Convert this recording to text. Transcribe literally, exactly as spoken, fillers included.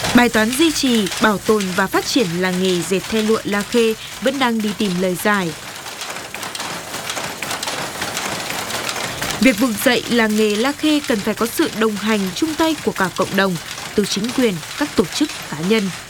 Bài toán duy trì, bảo tồn và phát triển làng nghề dệt tơ lụa La Khê vẫn đang đi tìm lời giải. Việc vực dậy làng nghề La Khê cần phải có sự đồng hành chung tay của cả cộng đồng, từ chính quyền, các tổ chức cá nhân.